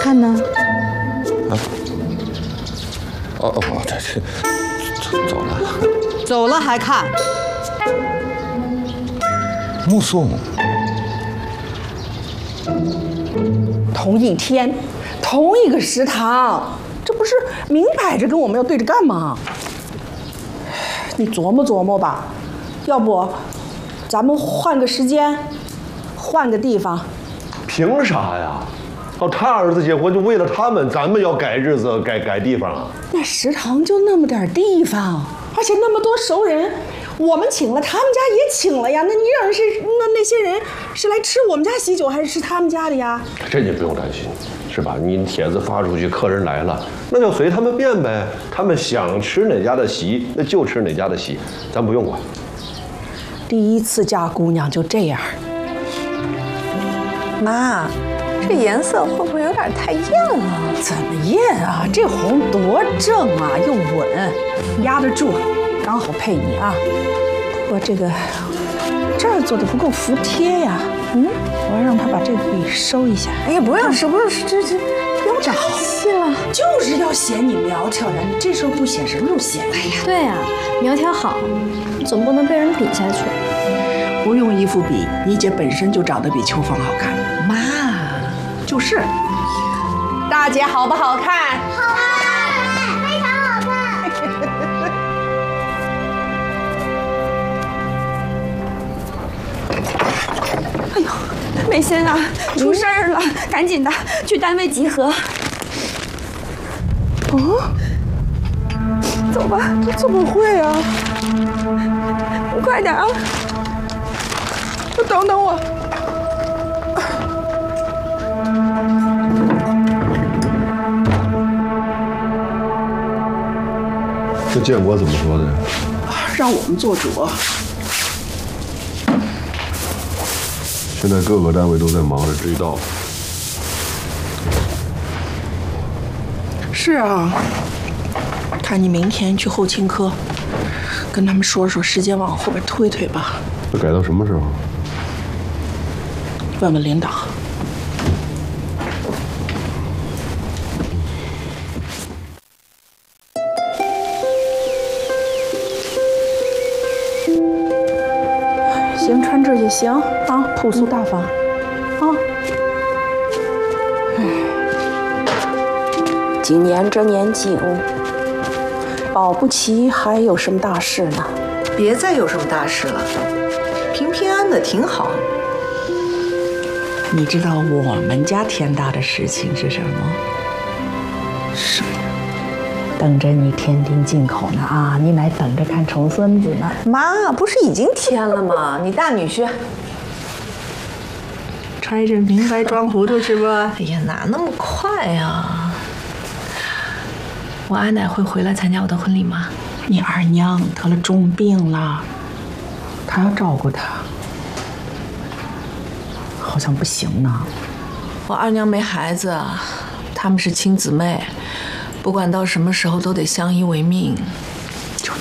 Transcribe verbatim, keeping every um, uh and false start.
看呢？ 啊？哦哦，这这走了。 走了还看？ 目送。 同一天，同一个食堂，这不是明摆着跟我们要对着干吗？你琢磨琢磨吧，要不咱们换个时间，换个地方。 凭啥呀？哦，他儿子结婚就为了他们，咱们要改日子、改改地方啊？ 那食堂就那么点地方，而且那么多熟人，我们请了，他们家也请了呀。那你让人是那那些人是来吃我们家喜酒，还是吃他们家的呀？ 这你不用担心，是吧？你帖子发出去，客人来了，那就随他们便呗。他们想吃哪家的席，那就吃哪家的席，咱不用管。 第一次嫁姑娘就这样。 妈，这颜色会不会有点太艳了？ 怎么艳啊？这红多正啊，又稳，压得住，刚好配你啊。不过这个这儿做的不够服帖呀。嗯，我要让他把这个给收一下。 哎呀，不要收，不要收，这这要长细了。 就是要显你苗条呀，你这时候不显什么时候显？哎呀， 对呀、啊，苗条好，总不能被人比下去。 不用衣服比，你姐本身就长得比秋芳好看。 妈， 就是。大姐好不好看？ 好看，非常好看。 哎呦，美心啊，出事儿了，赶紧的去单位集合。 哦，走吧，这怎么会啊？ 快点啊！ 等等我。 这建国怎么说的？ 让我们做主。 现在各个单位都在忙着追悼。 是啊，看你明天去后勤科，跟他们说说，时间往后边推推吧。 这改到什么时候？ 问问领导。行，穿这也行啊，朴素大方啊。唉，今年这年景，保不齐还有什么大事呢。 别再有什么大事了，平平安安的挺好。 你知道我们家天大的事情是什么？ 什么？ 等着你添丁进口呢啊！你乃等着看重孙子呢。 妈，不是已经添了吗？你大女婿。 揣着明白装糊涂是不？ 哎呀，哪那么快呀？我阿奶会回来参加我的婚礼吗？ 你二娘得了重病了，她要照顾她。好像不行呢。 我二娘没孩子，他们是亲姊妹，不管到什么时候都得相依为命。